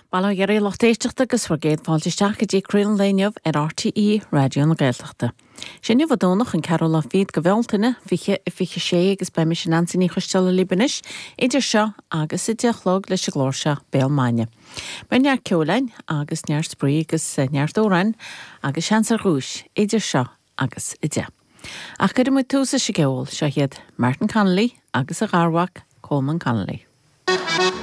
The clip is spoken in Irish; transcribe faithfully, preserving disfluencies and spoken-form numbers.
Bala geir é lochtéisteachta agus for géad fáilteach a dtí cruill léineh ar R T E Radio na Gaeltachta. Sin bh dónach an Carola Feed go bhfuiltaine fiche i fiche sé agus be mis Nancy Chustel Libanis, idir seo agus i deachlog leis a glór seo Béalmaine. Ben near ceolain agus near sprí agus near dórain agus seansar rúis idir seo agus i de. Ach gyda mwy túsa sé geol seo hiad Martin Connolly agus a garwach Coleman Connolly.